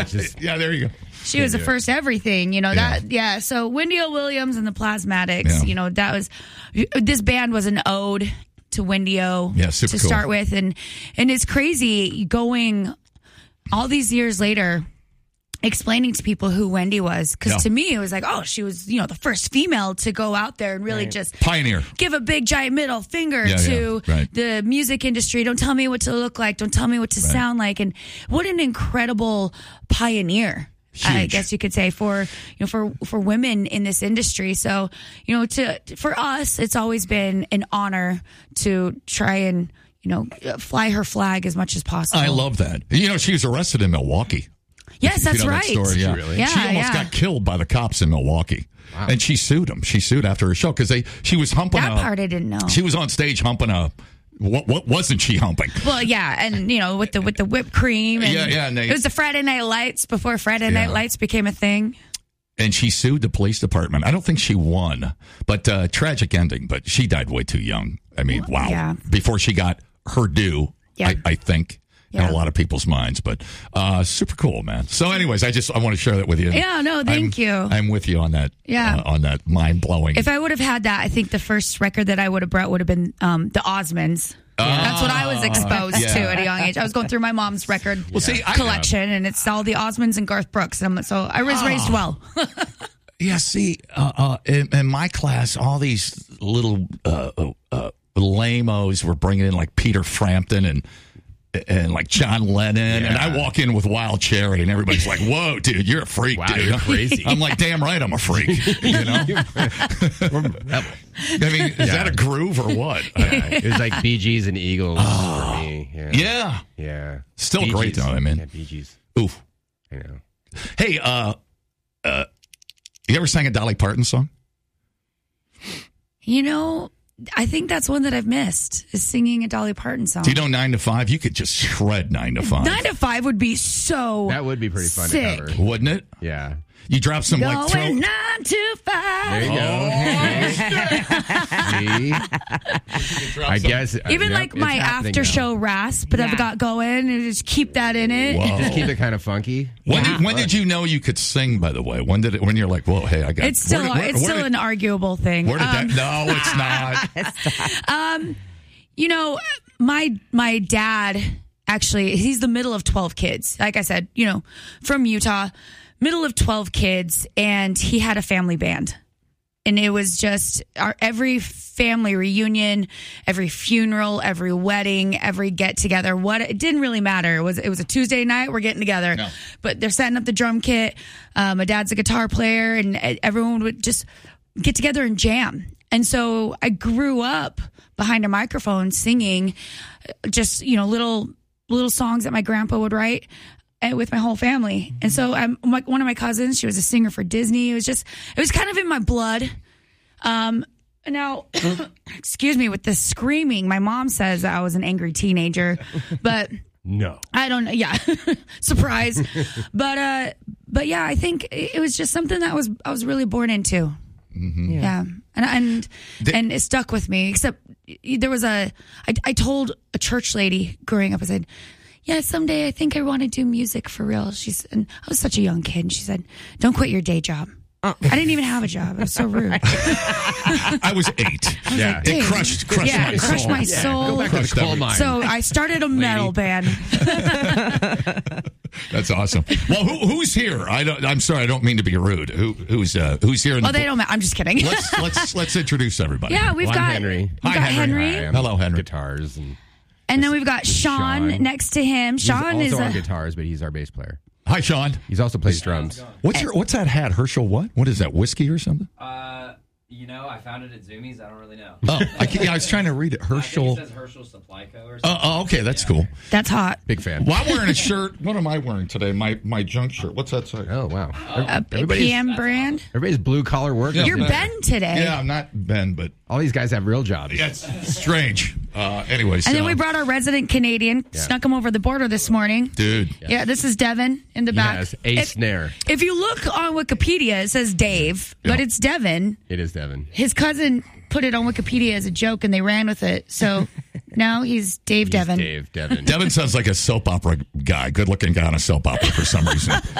Yeah, there you go. She was the first everything, So Wendy O. Williams and the Plasmatics, that was, this band was an ode to Wendy O. Yeah, super to cool. start with. And it's crazy going all these years later, explaining to people who Wendy was. Because to me, it was like, oh, she was, the first female to go out there and really just pioneer, give a big giant middle finger to the music industry. Don't tell me what to look like. Don't tell me what to sound like. And what an incredible pioneer. Huge. I guess you could say for women in this industry. So, for us, it's always been an honor to try and, fly her flag as much as possible. I love that. She was arrested in Milwaukee. Yes, that's right. That story, yeah. Really? Yeah, she almost got killed by the cops in Milwaukee. Wow. And she sued them. She sued after her show because she was humping that part I didn't know. She was on stage humping what wasn't she humping? Well, yeah, and with the whipped cream. And and it was the Friday Night Lights before Friday Night Lights became a thing. And she sued the police department. I don't think she won, but tragic ending. But she died way too young. I mean, wow. Yeah. Before she got her due, I think. In a lot of people's minds, but super cool, man. So, anyways, I want to share that with you. Yeah, no, thank you. I'm with you on that. Yeah, on that mind blowing. If I would have had that, I think the first record that I would have brought would have been the Osmonds. That's what I was exposed to at a young age. I was going through my mom's record collection, and it's all the Osmonds and Garth Brooks. So I was raised well. Yeah, see, in my class, all these little lame-os were bringing in like Peter Frampton and like John Lennon, and I walk in with Wild Cherry, and everybody's like, "Whoa, dude, you're a freak, dude! You're crazy." I'm like, "Damn right, I'm a freak." I mean, is that a groove or what? It was like Bee Gees and Eagles for me. Yeah. Still Bee great Gees. though. I mean, Bee Gees. Oof. I know. Hey, you ever sang a Dolly Parton song? I think that's one that I've missed, is singing a Dolly Parton song. Do you know 9 to 5? You could just shred 9 to 5. 9 to 5 would be so That would be pretty fun sick. to cover. Wouldn't it? Yeah. You drop some Going like throw. 9 to 5. There you go. See? I guess. Even like my after show rasp that I've got going, and just keep that in it. Whoa. Just keep it kind of funky. When did you know you could sing? By the way, when you're like, whoa, hey, I got. It's still an arguable thing. Where did that? No, it's not. My dad actually, he's the middle of 12 kids. Like I said, from Utah, middle of 12 kids, and he had a family band. And it was just every family reunion, every funeral, every wedding, every get together. It didn't really matter. It was a Tuesday night. We're getting together, but they're setting up the drum kit. My dad's a guitar player, and everyone would just get together and jam. And so I grew up behind a microphone singing, just little songs that my grandpa would write. With my whole family. And so one of my cousins, she was a singer for Disney. It was kind of in my blood. Now, excuse me, with the screaming, my mom says that I was an angry teenager, but no, I don't know. Yeah. Surprise. But yeah, I think it was just something that I was really born into. Mm-hmm. Yeah. And it stuck with me, except there was I told a church lady growing up, I said, yeah, someday I think I want to do music for real. And I was such a young kid. And she said, don't quit your day job. I didn't even have a job. It was so rude. I was 8. Yeah. It crushed my soul. Go back to the coal mine. So I started a metal band. That's awesome. Well, who's here? I'm sorry, I don't mean to be rude. Who's here? They don't matter. I'm just kidding. Let's introduce everybody. Yeah, we've got Henry. Hi, Henry. Hello, Henry. Guitars and then we've got Sean next to him. Sean is also on guitars, but he's our bass player. Hi, Sean. He's also plays drums. What's that hat? Herschel what? What is that, whiskey or something? I found it at Zoomies. I don't really know. Oh, I was trying to read it. Herschel. I think it says Herschel Supply Co. or something. Oh, okay, that's cool. That's hot. Big fan. Well, I'm wearing a shirt. What am I wearing today? My junk shirt. What's that say? Oh, wow. A PM brand? Everybody's blue-collar work. You're Ben today. Yeah, I'm not Ben, but... all these guys have real jobs. Yeah, it's strange. Anyways. And then we brought our resident Canadian, snuck him over the border this morning. Dude. Yeah, this is Devin in the back. Yes, a snare. If you look on Wikipedia, it says Dave, but it's Devin. It is Devin. His cousin put it on Wikipedia as a joke, and they ran with it. So No, he's Dave Devin. Dave Devin. Devin sounds like a soap opera guy, good-looking guy on a soap opera for some reason.